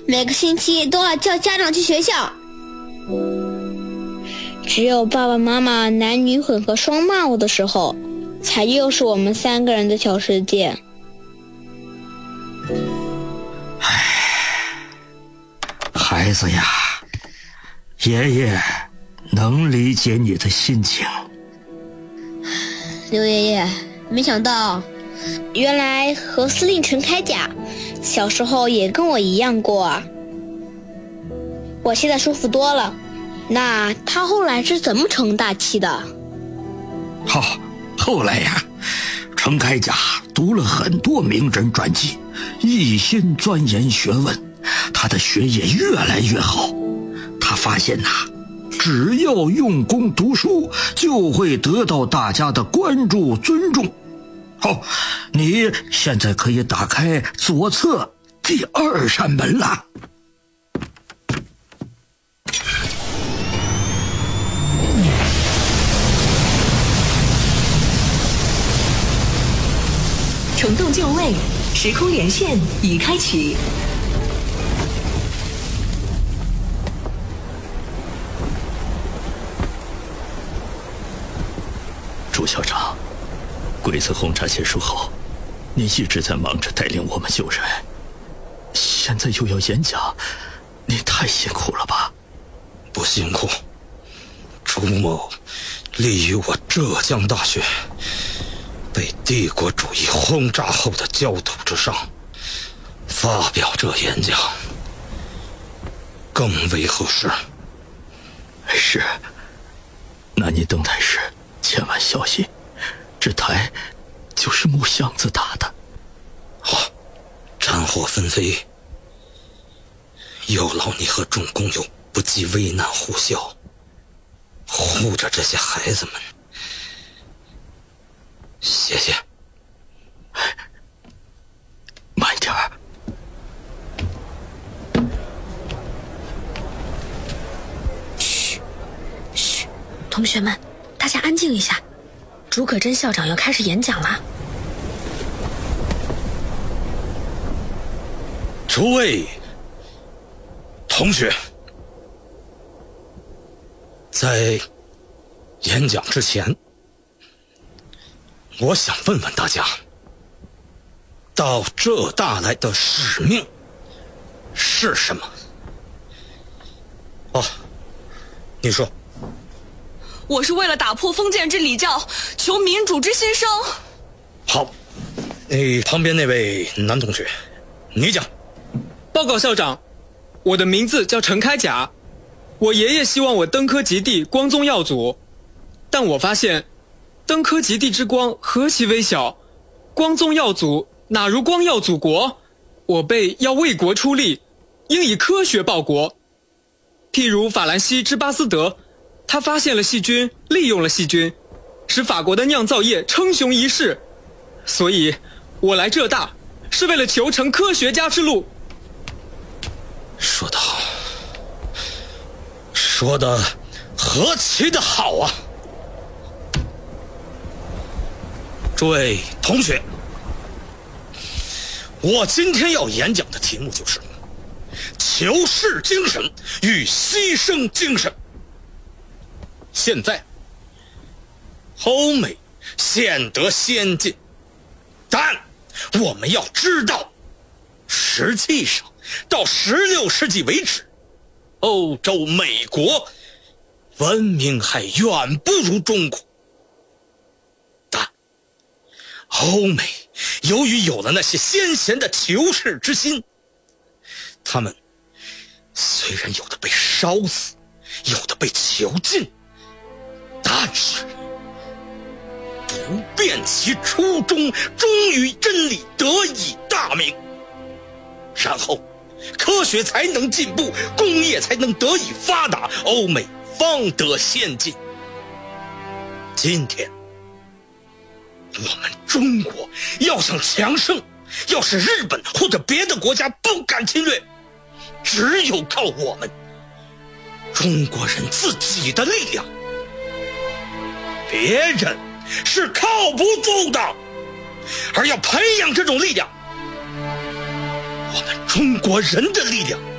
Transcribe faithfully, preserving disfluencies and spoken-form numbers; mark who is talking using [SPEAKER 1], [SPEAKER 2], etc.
[SPEAKER 1] 每个星期都要叫家长去学校。只有爸爸妈妈男女混合双骂我的时候，才又是我们三个人的小世界。
[SPEAKER 2] 唉，孩子呀，爷爷能理解你的心情。
[SPEAKER 1] 刘爷爷，没想到原来何司令陈开甲小时候也跟我一样过啊。我现在舒服多了。那他后来是怎么成大器的？
[SPEAKER 2] 好、哦，后来呀，陈开甲读了很多名人传记，一心钻研学问，他的学业越来越好。他发现呐、啊，只要用功读书，就会得到大家的关注尊重。好，你现在可以打开左侧第二扇门了。
[SPEAKER 3] 虫洞就位，时空连线已开启。
[SPEAKER 4] 朱校长，鬼子轰炸结束后，你一直在忙着带领我们救人，现在又要演讲，你太辛苦了吧？
[SPEAKER 5] 不辛苦，朱某立于我浙江大学被帝国主义轰炸后的焦土之上，发表这演讲，更为合适。
[SPEAKER 4] 是，那你登台时千万小心，这台就是木箱子打的。
[SPEAKER 5] 好，战火纷飞，有劳你和众工友不计危难护校，护着这些孩子们。谢谢。
[SPEAKER 4] 慢点儿。
[SPEAKER 3] 嘘，嘘，同学们，大家安静一下。竺可桢校长要开始演讲了。
[SPEAKER 5] 诸位同学，在演讲之前，我想问问大家，到浙大来的使命是什么？哦，你说。
[SPEAKER 6] 我是为了打破封建制礼教，求民主之新生。
[SPEAKER 5] 好，你旁边那位男同学，你讲。
[SPEAKER 7] 报告校长，我的名字叫陈开甲，我爷爷希望我登科及第，光宗耀祖，但我发现登科及第之光何其微小，光宗耀祖哪如光耀祖国？我辈要为国出力，应以科学报国。譬如法兰西之巴斯德，他发现了细菌，利用了细菌，使法国的酿造业称雄一世。所以我来浙大是为了求成科学家之路。
[SPEAKER 5] 说得好，说得何其的好啊！诸位同学，我今天要演讲的题目就是求是精神与牺牲精神。现在欧美显得先进，但我们要知道，实际上到十六世纪为止，欧洲、美国文明还远不如中国。但欧美由于有了那些先贤的求是之心，他们虽然有的被烧死，有的被囚禁，但是不变其初衷，忠于真理，得以大名。然后科学才能进步，工业才能得以发达，欧美方得先进。今天我们中国要想强盛，要使日本或者别的国家不敢侵略，只有靠我们中国人自己的力量，别人是靠不住的。而要培养这种力量，我们中国人的力量